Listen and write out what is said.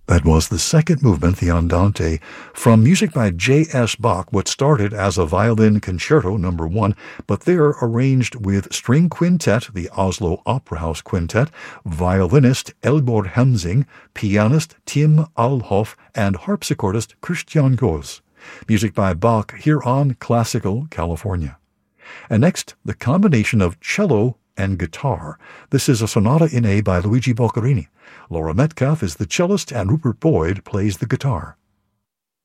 That was the second movement, the Andante, from music by J.S. Bach, what started as a violin concerto, number 1, but there arranged with string quintet, the Oslo Opera House Quintet, violinist Elbor Hemsing, pianist Tim Alhoff, and harpsichordist Christian Goos. Music by Bach here on Classical California. And next, the combination of cello and guitar. This is a Sonata in A by Luigi Boccherini. Laura Metcalf is the cellist and Rupert Boyd plays the guitar.